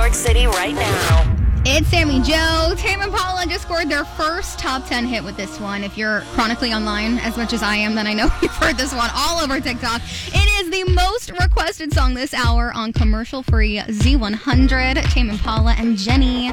York City right now. It's Sammy Joe. Tame Impala just scored their first top 10 hit with this one. If you're chronically online as much as I am, then I know you've heard this one all over TikTok. It is the most requested song this hour on commercial-free Z100. Tame Impala and Jenny.